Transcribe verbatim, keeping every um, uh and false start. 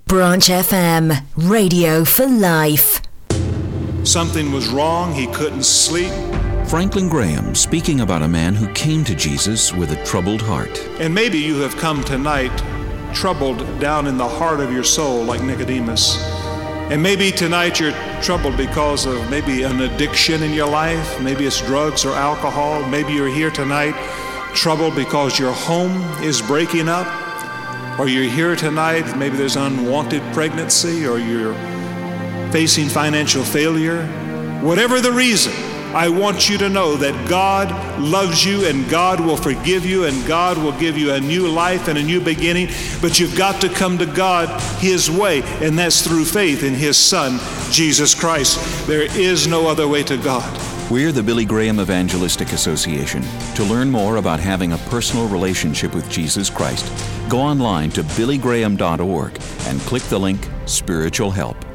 Branch F M, radio for life. Something was wrong, he couldn't sleep. Franklin Graham speaking about a man who came to Jesus with a troubled heart. And maybe you have come tonight troubled down in the heart of your soul like Nicodemus. And maybe tonight you're troubled because of maybe an addiction in your life. Maybe it's drugs or alcohol. Maybe you're here tonight troubled because your home is breaking up. Or you're here tonight, maybe there's unwanted pregnancy, or you're facing financial failure. Whatever the reason, I want you to know that God loves you and God will forgive you and God will give you a new life and a new beginning. But you've got to come to God His way, and that's through faith in His Son, Jesus Christ. There is no other way to God. We're the Billy Graham Evangelistic Association. To learn more about having a personal relationship with Jesus Christ, go online to billy graham dot org and click the link Spiritual Help.